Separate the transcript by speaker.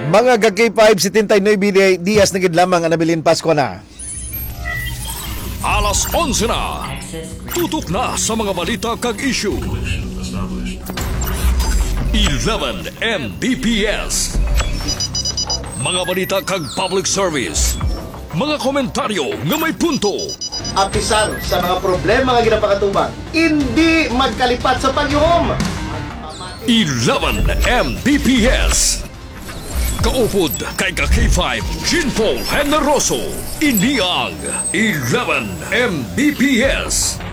Speaker 1: Mga gag-K5-79 Diaz na gid lamang ang nabilin Pasko na.
Speaker 2: Alas 11 na. Tutok na sa mga balita kag issue. 11 Mbps. Mga balita kag public service. Mga komentaryo nga may punto.
Speaker 3: Apisan sa mga problema nga ginapakatubang, hindi magkalipat sa pagyuhom.
Speaker 2: 11 Mbps. Kaupod kay K5 Jinpol Generoso. Iniang 11 Mbps.